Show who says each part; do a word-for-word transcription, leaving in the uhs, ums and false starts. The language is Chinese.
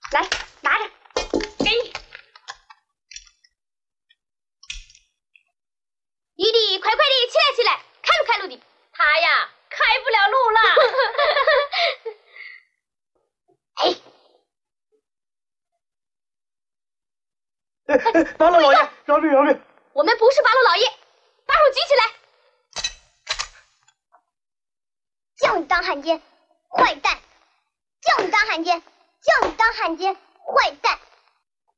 Speaker 1: 来，拿着，给你。弟弟，快快的，起来起来，开路开路的。
Speaker 2: 他呀，开不了路了。
Speaker 1: 哎。
Speaker 3: 哎哎，八路老爷，饶命饶命！
Speaker 1: 我们不是八路老爷，把手举起来！
Speaker 4: 叫你当汉奸，坏蛋！叫你当汉奸，叫你当汉奸，坏蛋！